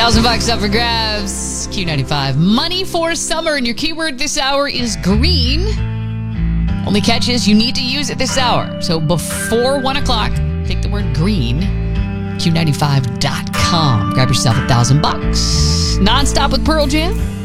$1,000 up for grabs. Q95. Money for summer. And your keyword this hour is green. Only catch is you need to use it this hour. So before 1 o'clock, take the word green. Q95.com. Grab yourself $1,000. Nonstop with Pearl Jam.